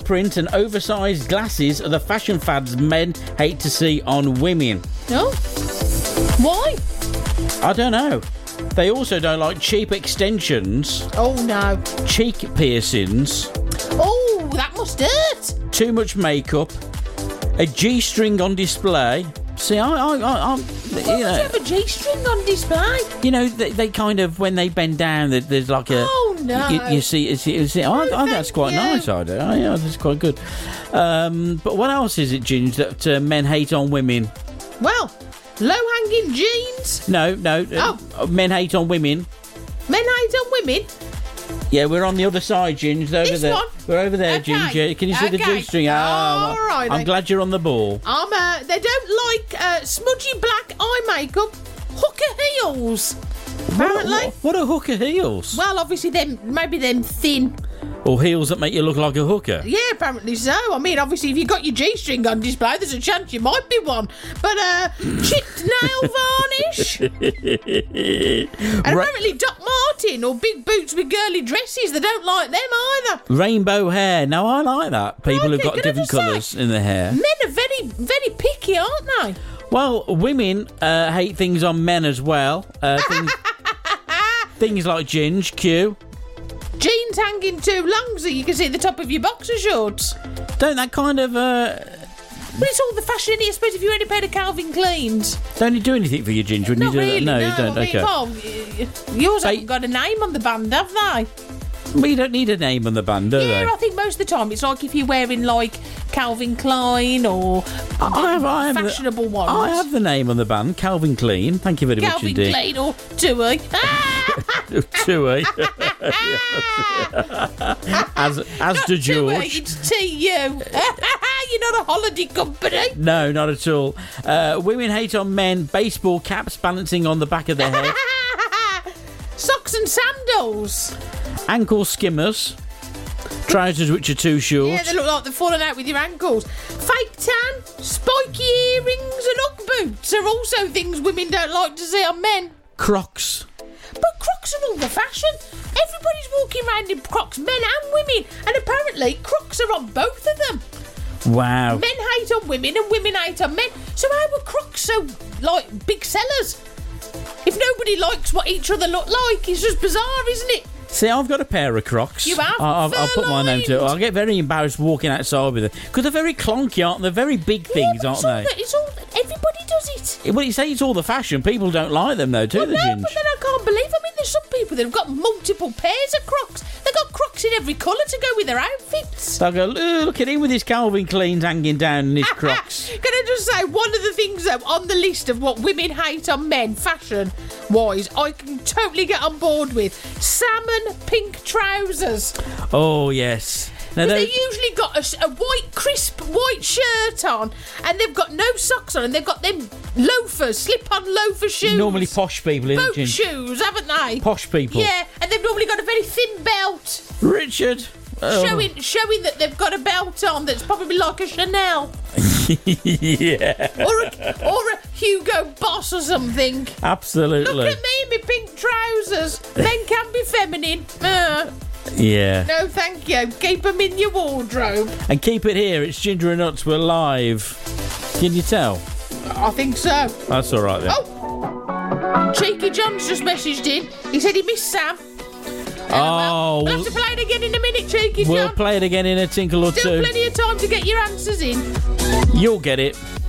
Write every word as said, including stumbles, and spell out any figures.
print and oversized glasses are the fashion fads men hate to see on women. No? Why? I don't know. They also don't like cheap extensions. Oh, no. Cheek piercings. Oh, that must hurt. Too much makeup. A G-string on display. See, I... I, I I'm, Why you would you know, have a G-string on display? you know they, they kind of, when they bend down, there- there's like a... Oh, no. You, you see, you see, you see I, I think that's thank quite you. nice, I do. Oh, yeah, that's quite good. Um, but what else is it, Ginge, that uh, men hate on women? Well, low-hanging jeans. No, no. uh, Oh. Men hate on women. Men hate on women. Yeah, we're on the other side, Ginge. Over This there. one? We're over there, Okay. Ginge. Yeah, can you see the Okay. G-string? Ah, All right, I'm then. glad you're on the ball. Um, uh, they don't like uh, smudgy black eye makeup, hooker heels. Apparently. What, what are hooker heels? Well, obviously, them maybe them thin. Or heels that make you look like a hooker? Yeah, apparently so. I mean, obviously, if you've got your G-string on display, there's a chance you might be one. But, uh, chipped nail varnish. And Ra- apparently, Doc Martin or big boots with girly dresses, they don't like them either. Rainbow hair. No, I like that. People who've Okay, got can I different just say- colours in their hair. Men are very, very picky, aren't they? Well, women uh, hate things on men as well. Uh, things, things like Ginge, Q. Jeans hanging too long so you can see the top of your boxer shorts. Don't that kind of... Uh, But it's all the fashion, I suppose, if you only paid a Calvin Kleins. don't you do anything for your Ginge when Not you do really, that? No, no. you don't. I mean, Okay. well, y- yours They- haven't got a name on the band, have they? Well, you don't need a name on the band, do Yeah, they? I think most of the time it's like if you're wearing like Calvin Klein or I have, I have fashionable the, ones. I have the name on the band, Calvin Klein. Thank you very Calvin much indeed. Klein or Tui. Tui. as as to Tui, George. it's T U. You're not a holiday company. No, not at all. Uh, women hate on men, baseball caps balancing on the back of their head, Socks and sandals. ankle skimmers, trousers which are too short, Yeah, they look like they're falling out with your ankles. Fake tan, spiky earrings and Ugg boots are also things women don't like to see on men. Crocs. But Crocs are all the fashion. Everybody's walking around in Crocs, men and women. And apparently Crocs are on both of them. Wow. Men hate on women and women hate on men. So how were Crocs so, like, big sellers? If nobody likes what each other look like, it's just bizarre, isn't it? See, I've got a pair of Crocs. You have? I- I've, I'll put my name to it. Fur-lined. I'll get very embarrassed walking outside with them because they're very clunky, aren't they? They're very big things, yeah, aren't but they? it's all, the, it's all, everybody does it. Well, you say it's all the fashion. People don't like them, though, do Well, they, no, Ginge? but then I can't believe. I mean, there's some people that have got multiple pairs of Crocs. They've got Crocs in every colour to go with their outfits. They'll go, "Ooh, look at him with his Calvin Kleins hanging down and his Crocs. Can I just say, one of the things though on the list of what women hate on men, fashion-wise, I can totally get on board with salmon pink trousers. Oh, yes. Now, Because those- they usually got a, s- a white, crisp white shirt on, and they've got no socks on, and they've got them loafers, slip-on loafer shoes. normally posh people, isn't boat it, Ginge? shoes, haven't they? Posh people. Yeah, and they've normally got a very thin belt, Richard. Oh. showing showing that they've got a belt on that's probably like a Chanel Yeah, or a, or a Hugo Boss or something. absolutely. Look at me in my pink trousers. Men can be feminine. Uh, Yeah. no, thank you. Keep them in your wardrobe. And keep it here. It's Ginger and Nuts. We're live. Can you tell? I think so. That's all right then. Oh, Cheeky John's just messaged in. He said he missed Sam. Oh, We'll have to play it again in a minute, Cheeky we'll John. play it again in a tinkle or Still two. plenty of time to get your answers in. You'll get it.